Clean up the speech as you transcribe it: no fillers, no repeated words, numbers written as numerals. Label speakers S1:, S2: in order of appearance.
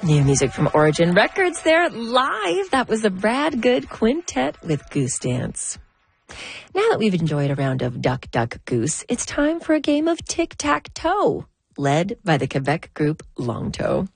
S1: New music from Origin Records there live. That was the Brad Good Quintet with Goose Dance. Now that we've enjoyed a round of Duck, Duck, Goose, it's time for a game of tic-tac-toe, led by the Quebec group Longtoe.